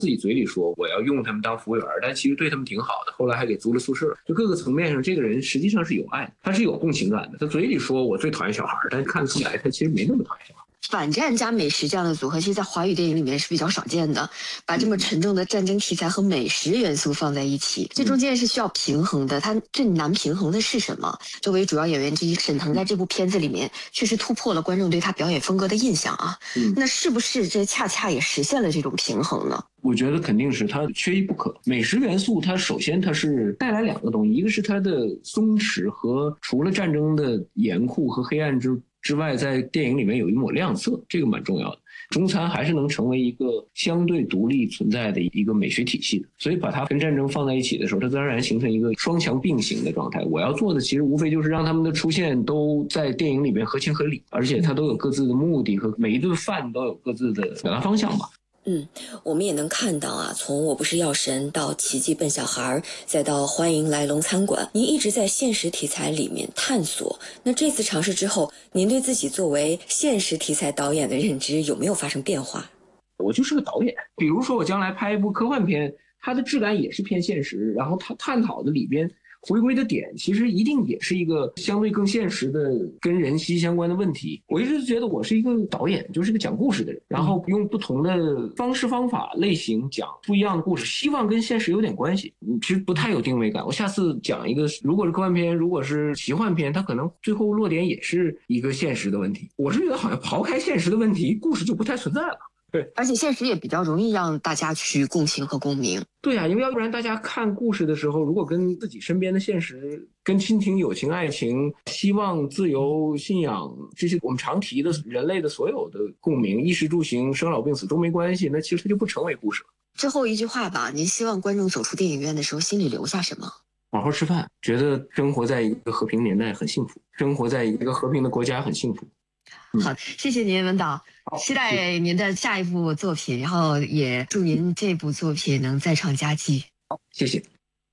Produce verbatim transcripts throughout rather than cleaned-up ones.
自己嘴里说我要用他们当服务员，但其实对他们挺好的，后来还给租了宿舍。就各个层面上，这个人实际上是有爱的，他是有共情感的。他嘴里说我最讨厌小孩，但看出来他其实没那么讨厌小孩。 反战加美食这样的组合，其实在华语电影里面是比较少见的。把这么沉重的战争题材和美食元素放在一起，这中间是需要平衡的。它最难平衡的是什么？作为主要演员之一，沈腾在这部片子里面确实突破了观众对他表演风格的印象啊。嗯、那是不是这恰恰也实现了这种平衡呢？ 我觉得肯定是它缺一不可。美食元素它首先它是带来两个东西，一个是它的松弛和除了战争的严酷和黑暗之之外，在电影里面有一抹亮色，这个蛮重要的。中餐还是能成为一个相对独立存在的一个美学体系的，所以把它跟战争放在一起的时候，它自然而然形成一个双强并行的状态。我要做的其实无非就是让他们的出现都在电影里面合情合理，而且它都有各自的目的和每一顿饭都有各自的表达方向吧。 嗯，我们也能看到啊，从我不是药神到奇迹笨小孩，再到欢迎来龙餐馆，您一直在现实题材里面探索。那这次尝试之后，您对自己作为现实题材导演的认知有没有发生变化？ 我就是个导演，比如说我将来拍一部科幻片，它的质感也是偏现实，然后它探讨的里边回归的点其实一定也是一个相对更现实的跟人息相关的问题。我一直觉得我是一个导演，就是个讲故事的人，然后用不同的方式方法类型讲不一样的故事，希望跟现实有点关系。其实不太有定位感，我下次讲一个，如果是科幻片，如果是奇幻片，它可能最后落点也是一个现实的问题。我是觉得好像刨开现实的问题，故事就不太存在了。对， 而且现实也比较容易让大家去共情和共鸣。 对啊，因为要不然大家看故事的时候，如果跟自己身边的现实、跟亲情、友情、爱情、希望、自由、信仰这些我们常提的人类的所有的共鸣，衣食住行、生老病死都没关系，那其实它就不成为故事了。 最后一句话吧，您希望观众走出电影院的时候心里留下什么？ 好好吃饭，觉得生活在一个和平年代很幸福，生活在一个和平的国家很幸福。 嗯、好，谢谢您，文导。期待您的下一部作品，然后也祝您这部作品能再创佳绩。 好，谢谢。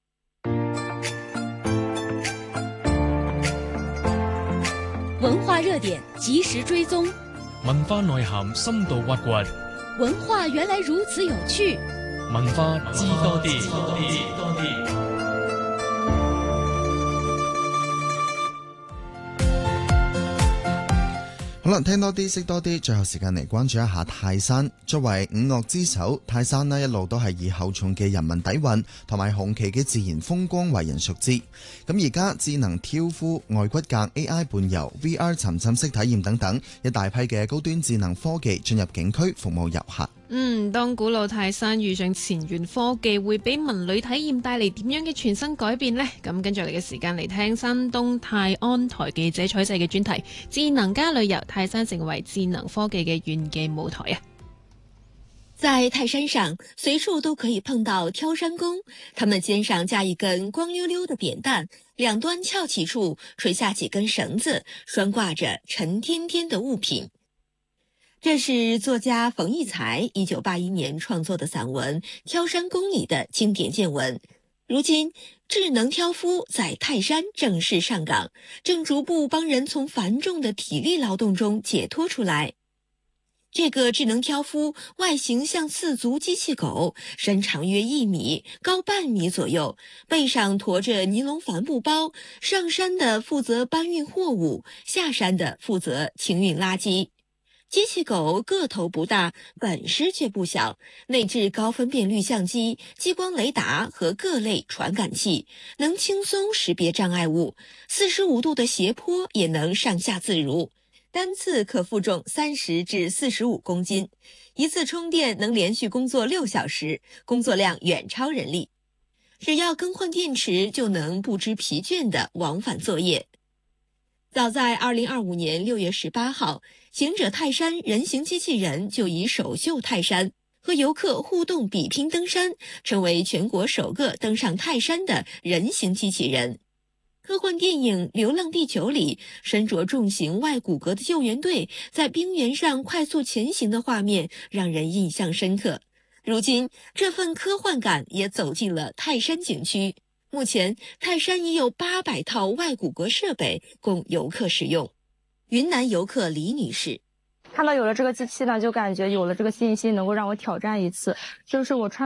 文化热点及时追踪， 文化內涵深度挖掘， 文化原來如此有趣， 文化知多啲。知多啲。 好啦，聽多啲，識多啲，最後時間嚟關注一下泰山。作為五岳之首，泰山呢一路都係以厚重嘅人文底蘊同埋雄奇嘅自然風光為人熟知。咁而家智能挑夫、外骨骼、A I 伴遊、V R 沉浸式體驗等等，一大批嘅高端智能科技進入景區服務遊客。 嗯，當古老泰山遇上前沿科技，會俾文旅體驗帶嚟點樣嘅全新改變呢？咁跟住嚟嘅時間嚟聽山東泰安台記者採製嘅專題，智能加旅遊，泰山成為智能科技嘅炫技舞台啊！ 在泰山上，隨處都可以碰到挑山工，他們肩上架一根光溜溜的扁擔，兩端翹起處垂下幾根繩子，拴掛着沉甸甸的物品。這是作家馮驛才一九八一年創作的散文《挑山工》裡的經典見聞。如今，智能挑夫在泰山正式上崗，正逐步幫人從繁重的體力勞動中解脫出來。這個智能挑夫外形像四足機器狗，身長約一米，高半米左右，背上馱着尼龍帆布包，上山的負責搬運貨物，下山的負責清運垃圾。機器狗個頭不大，本事卻不小，內置高分辨率相機、激光雷達和各類傳感器，能輕鬆識別障礙物，四十五度的斜坡也能上下自如，單次可負重三十至四十五公斤，一次充電能連續工作六小時，工作量遠超人力，只要更換電池就能不知疲倦地往返作業。早在二零二五年六月十八號，行者泰山人形機器人就以首秀泰山和遊客互動比拼登山，成為全國首個登上泰山的人形機器人。科幻電影《流浪地球》裡，身着重型外骨骼的救援隊在冰原上快速前行的畫面讓人印象深刻。如今，這份科幻感也走進了泰山景區。目前，泰山已有八百套外骨骼設備供遊客使用。雲南遊客李女士。 看到有了这个机器呢，就感觉有了这个信心，能够让我挑战一次。就是我穿